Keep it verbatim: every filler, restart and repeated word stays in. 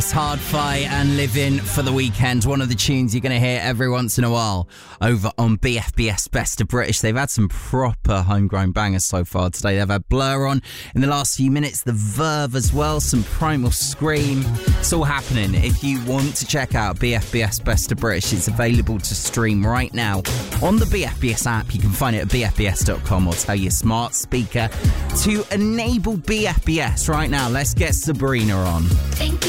Hard Fight and Living for the Weekend, one of the tunes you're going to hear every once in a while over on B F B S Best of British. They've had some proper homegrown bangers so far today. They've had Blur on in the last few minutes, The Verve as well, some Primal Scream. It's all happening. If you want to check out B F B S Best of British, it's available to stream right now on the B F B S app. You can find it at b f b s dot com or tell your smart speaker to enable B F B S right now. Let's get Sabrina on. Thank you.